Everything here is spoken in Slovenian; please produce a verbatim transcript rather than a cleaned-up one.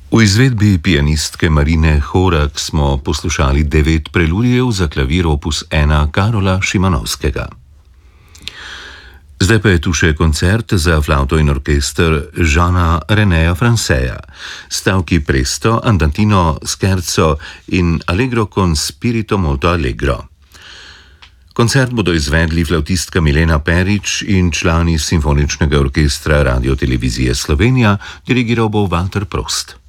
V izvedbi pianistke Marine Horak smo poslušali devet preludijev za klavir opus ena Karola Šimanovskega. Zdaj pa je tu še koncert za flavto in orkester Jeana Renéa Franceja, stavki presto, andantino, scherzo in allegro con spirito molto allegro. Koncert bodo izvedli flavtistka Milena Perić in člani Simfoničnega orkestra Radio Televizije Slovenija, dirigiral bo Walter Prost.